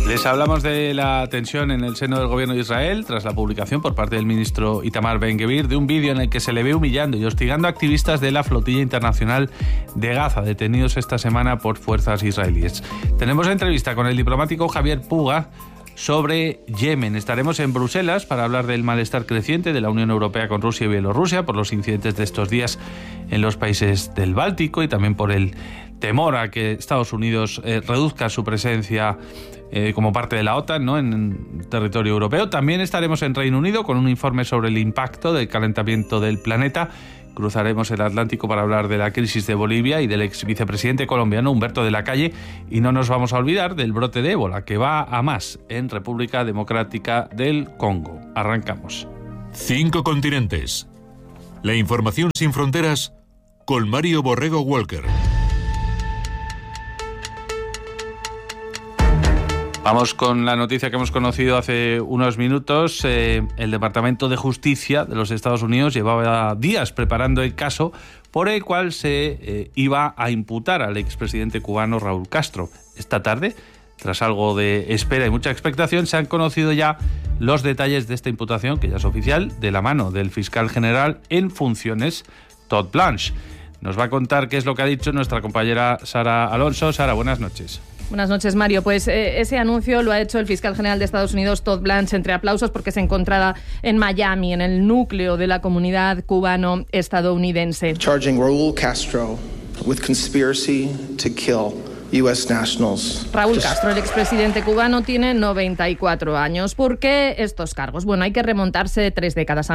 Les hablamos de la tensión en el seno del gobierno de Israel tras la publicación por parte del ministro Itamar Ben-Gvir de un vídeo en el que se le ve humillando y hostigando a activistas de la flotilla internacional de Gaza, detenidos esta semana por fuerzas israelíes. Tenemos la entrevista con el diplomático Javier Puga sobre Yemen. Estaremos en Bruselas para hablar del malestar creciente de la Unión Europea con Rusia y Bielorrusia por los incidentes de estos días en los países del Báltico y también por el temor a que Estados Unidos reduzca su presencia como parte de la OTAN, ¿no?, en territorio europeo. También estaremos en Reino Unido con un informe sobre el impacto del calentamiento del planeta. Cruzaremos el Atlántico para hablar de la crisis de Bolivia y del ex vicepresidente colombiano Humberto de la Calle. Y no nos vamos a olvidar del brote de ébola, que va a más en República Democrática del Congo. Arrancamos. 5 continentes. La información sin fronteras con Mario Borrego Walker. Vamos con la noticia que hemos conocido hace unos minutos. El Departamento de Justicia de los Estados Unidos llevaba días preparando el caso por el cual se iba a imputar al expresidente cubano Raúl Castro. Esta tarde, tras algo de espera y mucha expectación, se han conocido ya los detalles de esta imputación, que ya es oficial, de la mano del fiscal general en funciones, Todd Blanche. Nos va a contar qué es lo que ha dicho nuestra compañera Sara Alonso. Sara, buenas noches. Buenas noches, Mario. Pues ese anuncio lo ha hecho el fiscal general de Estados Unidos, Todd Blanche, entre aplausos porque se encontraba en Miami, en el núcleo de la comunidad cubano-estadounidense. Charging Raúl Castro with conspiracy to kill US nationals. Raúl Castro, el expresidente cubano, tiene 94 años. ¿Por qué estos cargos? Bueno, hay que remontarse 3 décadas, a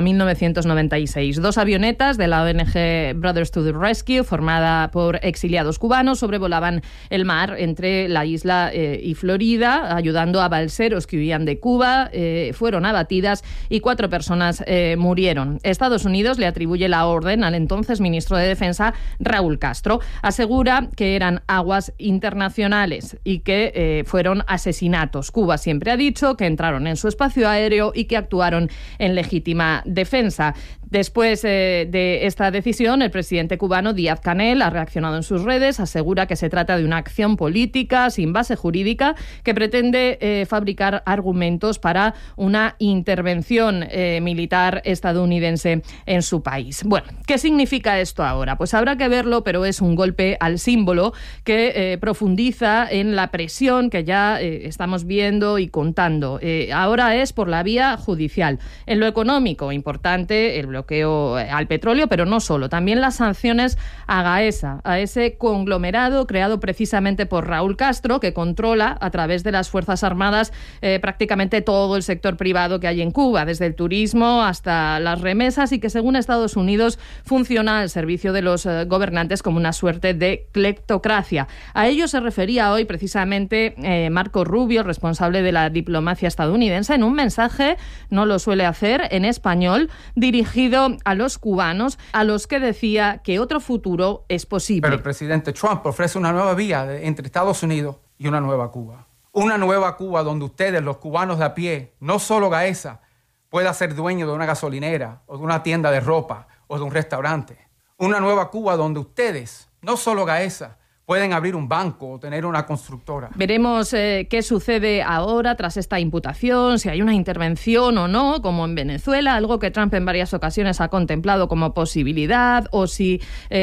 1996. 2 avionetas de la ONG Brothers to the Rescue, formada por exiliados cubanos, sobrevolaban el mar entre la isla y Florida, ayudando a balseros que huían de Cuba. Fueron abatidas y 4 personas murieron. Estados Unidos le atribuye la orden al entonces ministro de Defensa, Raúl Castro. Asegura que eran aguas internacionales y que fueron asesinatos. Cuba siempre ha dicho que entraron en su espacio aéreo y que actuaron en legítima defensa. Después de esta decisión, el presidente cubano Díaz-Canel ha reaccionado en sus redes, asegura que se trata de una acción política sin base jurídica que pretende fabricar argumentos para una intervención militar estadounidense en su país. Bueno, ¿qué significa esto ahora? Pues habrá que verlo, pero es un golpe al símbolo que profundiza en la presión que ya estamos viendo y contando. Ahora es por la vía judicial. En lo económico, importante el bloqueo al petróleo, pero no solo, también las sanciones a Gaesa, a ese conglomerado creado precisamente por Raúl Castro, que controla a través de las Fuerzas Armadas prácticamente todo el sector privado que hay en Cuba, desde el turismo hasta las remesas, y que según Estados Unidos funciona al servicio de los gobernantes como una suerte de cleptocracia. A ello se refería hoy precisamente Marco Rubio, responsable de la diplomacia estadounidense, en un mensaje, no lo suele hacer, en español, dirigido a los cubanos, a los que decía que otro futuro es posible. Pero el presidente Trump ofrece una nueva vía entre Estados Unidos y una nueva Cuba. Una nueva Cuba donde ustedes, los cubanos de a pie, no solo Gaesa, pueda ser dueño de una gasolinera o de una tienda de ropa o de un restaurante. Una nueva Cuba donde ustedes, no solo Gaesa, pueden abrir un banco o tener una constructora. Veremos qué sucede ahora tras esta imputación, si hay una intervención o no, como en Venezuela, algo que Trump en varias ocasiones ha contemplado como posibilidad, o si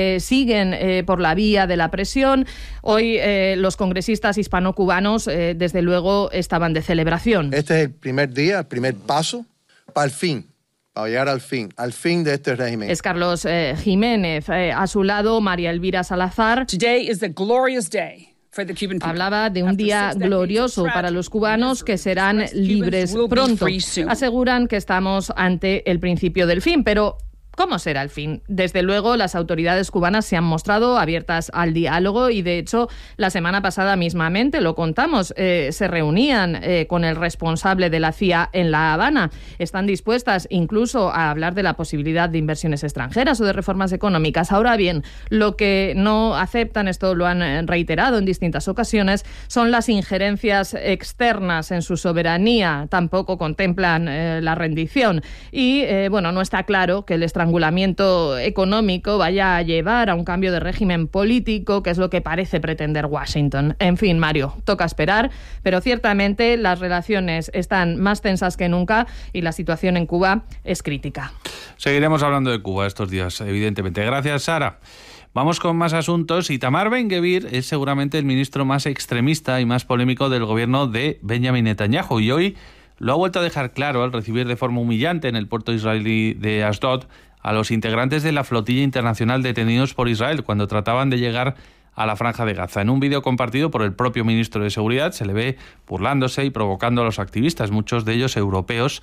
siguen por la vía de la presión. Hoy los congresistas hispano-cubanos, desde luego, estaban de celebración. Este es el primer día, el primer paso para el fin. Para llegar al fin de este régimen. Es Carlos Jiménez. A su lado, María Elvira Salazar. Today is the glorious day for the Cuban people. Hablaba de un día glorioso para los cubanos que serán libres pronto. Aseguran que estamos ante el principio del fin, pero ¿cómo será el fin? Desde luego, las autoridades cubanas se han mostrado abiertas al diálogo y, de hecho, la semana pasada mismamente, lo contamos, se reunían con el responsable de la CIA en La Habana. Están dispuestas incluso a hablar de la posibilidad de inversiones extranjeras o de reformas económicas. Ahora bien, lo que no aceptan, esto lo han reiterado en distintas ocasiones, son las injerencias externas en su soberanía. Tampoco contemplan la rendición. Y, no está claro que el estrangulamiento estrangulamiento económico vaya a llevar a un cambio de régimen político, que es lo que parece pretender Washington. En fin, Mario, toca esperar, pero ciertamente las relaciones están más tensas que nunca y la situación en Cuba es crítica. Seguiremos hablando de Cuba estos días, evidentemente. Gracias, Sara. Vamos con más asuntos. Itamar Ben-Gvir es seguramente el ministro más extremista y más polémico del gobierno de Benjamin Netanyahu, y hoy lo ha vuelto a dejar claro al recibir de forma humillante en el puerto israelí de Ashdod a los integrantes de la flotilla internacional detenidos por Israel cuando trataban de llegar a la Franja de Gaza. En un vídeo compartido por el propio ministro de Seguridad se le ve burlándose y provocando a los activistas, muchos de ellos europeos,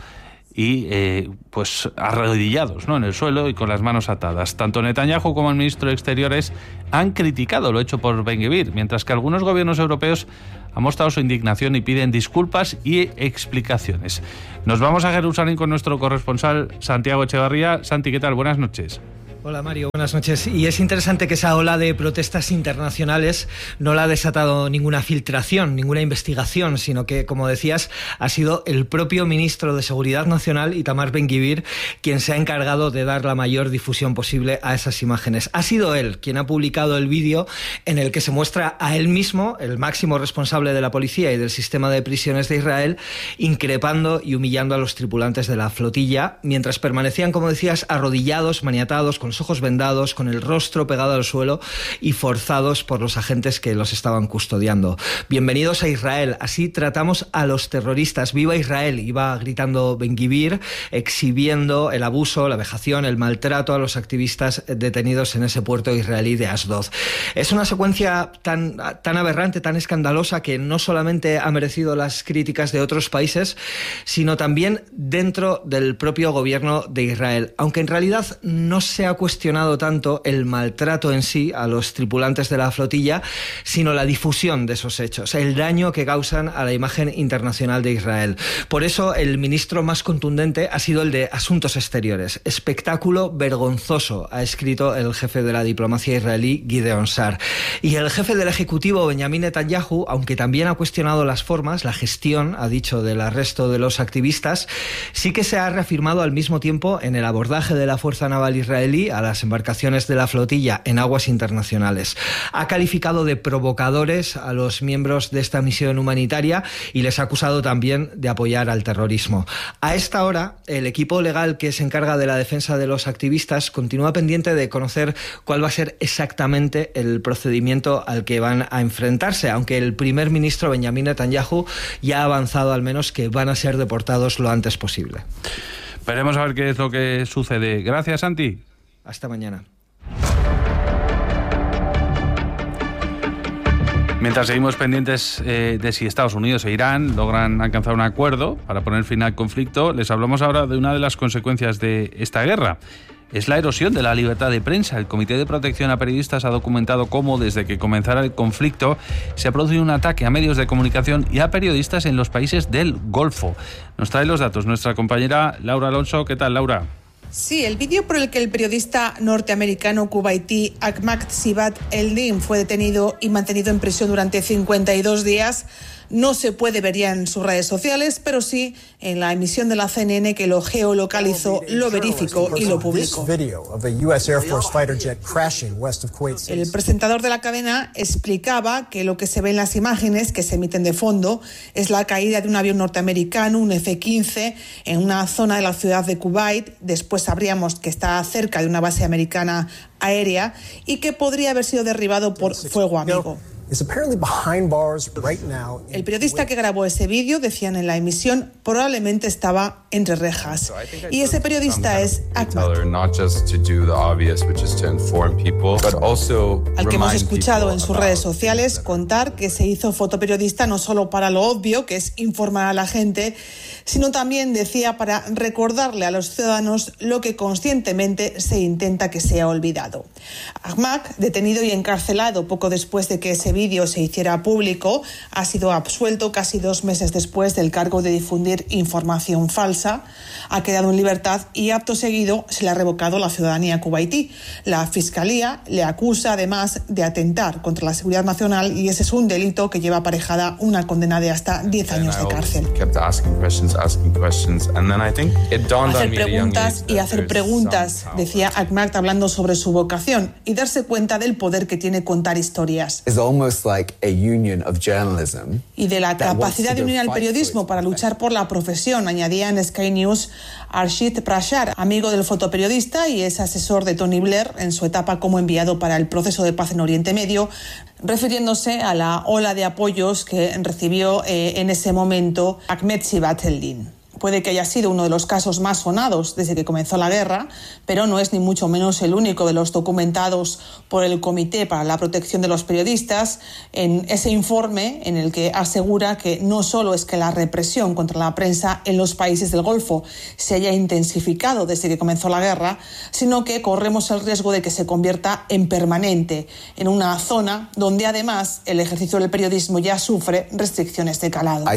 y pues arrodillados, ¿no?, en el suelo y con las manos atadas. Tanto Netanyahu como el ministro de Exteriores han criticado lo hecho por Ben-Gvir, mientras que algunos gobiernos europeos han mostrado su indignación y piden disculpas y explicaciones. Nos vamos a Jerusalén con nuestro corresponsal Santiago Echevarría. Santi, ¿qué tal? Buenas noches. Hola Mario, buenas noches. Y es interesante que esa ola de protestas internacionales no la ha desatado ninguna filtración, ninguna investigación, sino que, como decías, ha sido el propio ministro de Seguridad Nacional, Itamar Ben-Gvir, quien se ha encargado de dar la mayor difusión posible a esas imágenes. Ha sido él quien ha publicado el vídeo en el que se muestra a él mismo, el máximo responsable de la policía y del sistema de prisiones de Israel, increpando y humillando a los tripulantes de la flotilla, mientras permanecían, como decías, arrodillados, maniatados, con los ojos vendados, con el rostro pegado al suelo y forzados por los agentes que los estaban custodiando. Bienvenidos a Israel, así tratamos a los terroristas. ¡Viva Israel!, iba gritando Ben-Gvir, exhibiendo el abuso, la vejación, el maltrato a los activistas detenidos en ese puerto israelí de Ashdod. Es una secuencia tan aberrante, tan escandalosa, que no solamente ha merecido las críticas de otros países, sino también dentro del propio gobierno de Israel, aunque en realidad no se ha cuestionado tanto el maltrato en sí a los tripulantes de la flotilla, sino la difusión de esos hechos, el daño que causan a la imagen internacional de Israel. Por eso el ministro más contundente ha sido el de Asuntos Exteriores. Espectáculo vergonzoso, ha escrito el jefe de la diplomacia israelí, Gideon Sa'ar. Y el jefe del Ejecutivo, Benjamin Netanyahu, aunque también ha cuestionado las formas, la gestión, ha dicho, del arresto de los activistas, sí que se ha reafirmado al mismo tiempo en el abordaje de la Fuerza Naval israelí a las embarcaciones de la flotilla en aguas internacionales. Ha calificado de provocadores a los miembros de esta misión humanitaria y les ha acusado también de apoyar al terrorismo. A esta hora, el equipo legal que se encarga de la defensa de los activistas continúa pendiente de conocer cuál va a ser exactamente el procedimiento al que van a enfrentarse, aunque el primer ministro Benjamin Netanyahu ya ha avanzado al menos que van a ser deportados lo antes posible. Veremos a ver qué es lo que sucede. Gracias, Santi. Hasta mañana. Mientras seguimos pendientes de si Estados Unidos e Irán logran alcanzar un acuerdo para poner fin al conflicto, les hablamos ahora de una de las consecuencias de esta guerra. Es la erosión de la libertad de prensa. El Comité de Protección a Periodistas ha documentado cómo, desde que comenzara el conflicto, se ha producido un ataque a medios de comunicación y a periodistas en los países del Golfo. Nos trae los datos nuestra compañera Laura Alonso. ¿Qué tal, Laura? Sí, el vídeo por el que el periodista norteamericano kuwaití Ahmad Sibat Eldin fue detenido y mantenido en prisión durante 52 días no se puede ver ya en sus redes sociales, pero sí en la emisión de la CNN, que lo geolocalizó, lo verificó y lo publicó. El presentador de la cadena explicaba que lo que se ve en las imágenes que se emiten de fondo es la caída de un avión norteamericano, un F-15, en una zona de la ciudad de Kuwait. Después sabríamos que está cerca de una base americana aérea y que podría haber sido derribado por fuego amigo. El periodista que grabó ese vídeo, decían en la emisión, probablemente estaba entre rejas. Y ese periodista es Ahmad, al que hemos escuchado en sus redes sociales contar que se hizo fotoperiodista no solo para lo obvio, que es informar a la gente, sino también, decía, para recordarle a los ciudadanos lo que conscientemente se intenta que sea olvidado. Ahmad, detenido y encarcelado poco después de que ese vídeo se hiciera público, ha sido absuelto casi 2 meses después del cargo de difundir información falsa. Ha quedado en libertad y acto seguido se le ha revocado la ciudadanía kuwaití. La Fiscalía le acusa además de atentar contra la seguridad nacional y ese es un delito que lleva aparejada una condena de hasta 10 años de cárcel. Hacer preguntas y hacer preguntas, decía Ahmad hablando sobre su vocación y darse cuenta del poder que tiene contar historias. Y de la capacidad de unir al periodismo para luchar por la profesión, añadía en Sky News Arshid Prashar, amigo del fotoperiodista y es asesor de Tony Blair en su etapa como enviado para el proceso de paz en Oriente Medio, refiriéndose a la ola de apoyos que recibió en ese momento Ahmed Sibat el-Din. Puede que haya sido uno de los casos más sonados desde que comenzó la guerra, pero no es ni mucho menos el único de los documentados por el Comité para la Protección de los Periodistas en ese informe en el que asegura que no solo es que la represión contra la prensa en los países del Golfo se haya intensificado desde que comenzó la guerra, sino que corremos el riesgo de que se convierta en permanente, en una zona donde además el ejercicio del periodismo ya sufre restricciones de calado.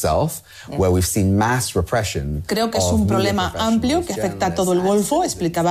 Creo que es un problema amplio que afecta a todo el Golfo, explicaba